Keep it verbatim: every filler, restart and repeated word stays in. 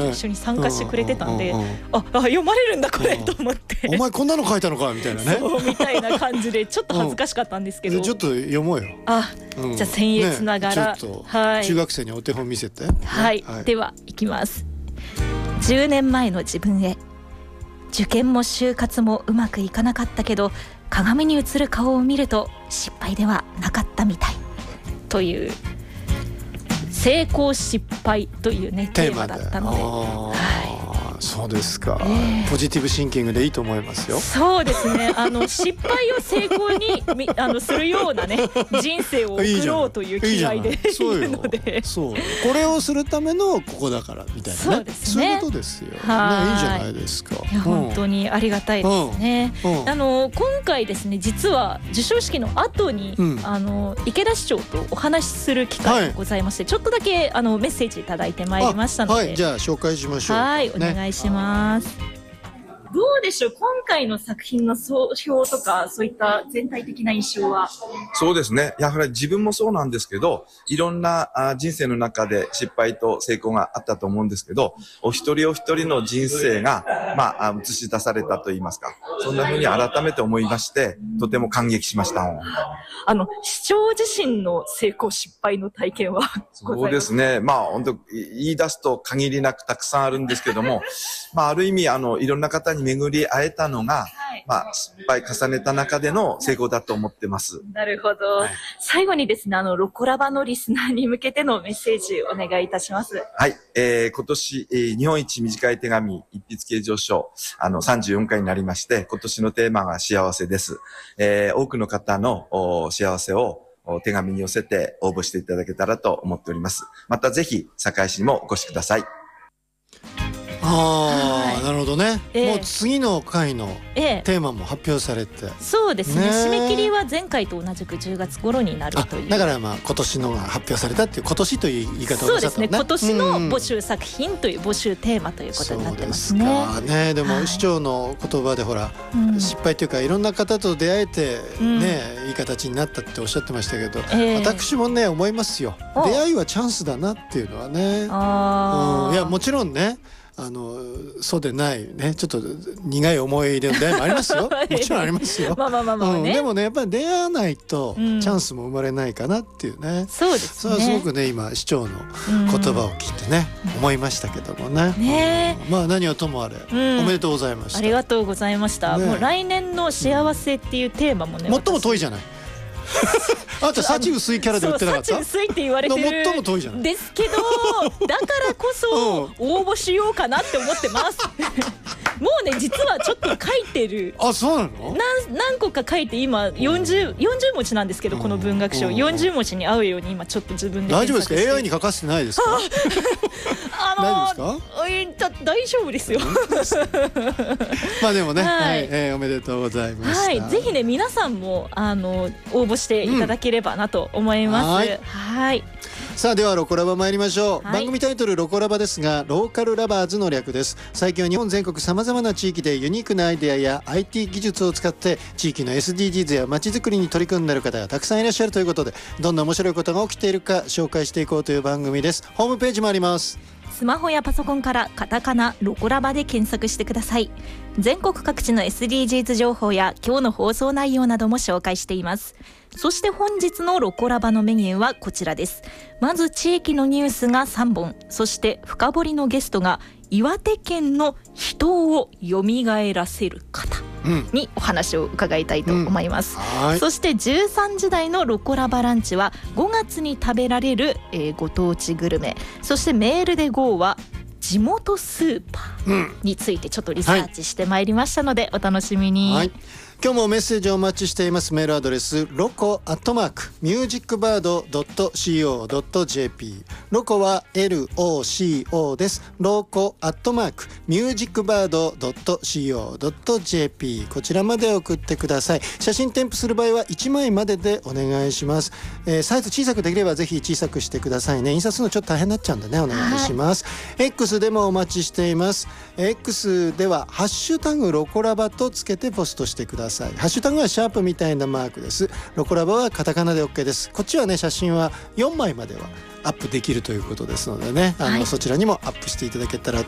一緒に参加してくれてたんで、 うんうんうんああ読まれるんだこれ、うん、と思ってお前こんなの書いたのかみたいなねそうみたいな感じでちょっと恥ずかしかったんですけど、 うん、ちょっと読もうよ。 あ、うん、じゃあ僭越ながら、 ね、ちょっとはい、 中学生にお手本見せて、 はい、はい、ではいきます。じゅうねんまえの自分へ。受験も就活もうまくいかなかったけど鏡に映る顔を見ると失敗ではなかったみたいという成功失敗というねテーマだったので、はい、 そうですか、 えー、 ポジティブシンキングでいいと思いますよ。 そうですね、あの失敗を成功にあのするようなね人生を送ろうという気概でいるので、 そうこれをするためのここだからみたいなね、 そうですね、 そういうことですよ、ね、いいじゃないですか。 いや、うん、本当にありがたいですね、うんうん、あの今回ですね実は授賞式の後に、うん、あの池田市長とお話しする機会がございまして、はい、ちょっとだけあのメッセージいただいてまいりましたので、 はい、じゃあ紹介しましょう。 はい、お願いします、ね。どうでしょう、今回の作品の総評とかそういった全体的な印象は。 そうですね、やはり自分もそうなんですけど、いろんなあ人生の中で失敗と成功があったと思うんですけど、お一人お一人の人生が、まあ、映し出されたといいますか、そんな風に改めて思いまして、とても感激しました。 あの市長自身の成功失敗の体験はそうですね、まあ本当言い出すと限りなくたくさんあるんですけどもまあある意味あのいろんな方に巡り会えたのが、はい、まあ失敗重ねた中での成功だと思ってます。 なるほど、はい、最後にですね、あのロコラバのリスナーに向けてのメッセージお願いいたします。 はい、えー、今年、えー、日本一短い手紙一筆啓上書あのさんじゅうよんかいになりまして、今年のテーマが幸せです。えー、多くの方の幸せを手紙に寄せて応募していただけたらと思っております。またぜひ堺市にもお越しください。 ああ、なるほどね、 えー、 もう次の回のテーマも発表されて、 えー、そうですね、締め切りは前回と同じくじゅうがつ頃になるという。 だからまあ今年のが発表されたっていう、今年という言い方をなさったのね。 そうですね、今年の募集作品という募集テーマということになってますね。 そうですかね。でも市長の言葉でほら、はい、失敗というかいろんな方と出会えてね、うん、いい形になったっておっしゃってましたけど、えー、私もね思いますよ。出会いはチャンスだなっていうのはね。あ、うん、いやもちろんね、あのそうでないね、ちょっと苦い思い出の出会いもありますよもちろんありますよまあまあまあまあ、ね、うん、でもねやっぱり出会わないとチャンスも生まれないかなっていうね、うん、そうですね。それはすごくね今市長の言葉を聞いてね、うん、思いましたけどもね、ね、うん、まあ何はともあれ、うん、おめでとうございました。 ありがとうございました、ね、もう来年の幸せっていうテーマもね、 最も遠いじゃないあんた幸薄いキャラで売ってなかった？ 幸薄いって言われてる最も遠いじゃないですけど、だからこそ応募しようかなって思ってますもうね実はちょっと書いてる。 あ、そうなの？ 何, 何個か書いて今よんじゅう、よんじゅう文字なんですけど、この文学賞よんじゅう文字に合うように今ちょっと自分で大丈夫ですか？ エーアイ に書かせてないですか？ あのー、大丈夫ですよまあでもね、はい、えー、おめでとうございました。 はい、ぜひね皆さんもあの応募していただければなと思います、うん、はい、はい。 さあではロコラバ参りましょう、はい、番組タイトルロコラバですがローカルラバーズの略です。最近は日本全国さまざまな地域でユニークなアイデアや アイティー 技術を使って地域の エスディージーズ や街づくりに取り組んでいる方がたくさんいらっしゃるということで、どんな面白いことが起きているか紹介していこうという番組です。ホームページもあります。 スマホやパソコンからカタカナロコラバで検索してください。全国各地の エスディージーズ 情報や今日の放送内容なども紹介しています。そして本日のロコラバのメニューはこちらです。まず地域のニュースがさんぼん、そして深掘りのゲストが岩手県の人を蘇らせる方にお話を伺いたいと思います、うんうん、そしてじゅうさんじ台のロコラバランチはごがつに食べられる、えー、ご当地グルメ、そしてメールで ゴー は地元スーパーについてちょっとリサーチしてまいりましたので、はい、お楽しみに、はい。 今日もメッセージをお待ちしています。メールアドレスロコアットマークミュージックバードドットシーオードットジェーピー、 ロコは エルオーシーオー です。ロコアットマークミュージックバードドットシーオードットジェーピー、 こちらまで送ってください。写真添付する場合はいちまいまででお願いします、えー、サイズ小さくできればぜひ小さくしてくださいね。印刷するのちょっと大変になっちゃうんでね、お願いします、はい、X でもお待ちしています。 X ではハッシュタグロコラバとつけてポストしてください。ハッシュタグはシャープみたいなマークです。ロコラバはカタカナで OK です。こっちはね写真はよんまいまではアップできるということですのでね、あの、はい、そちらにもアップしていただけたら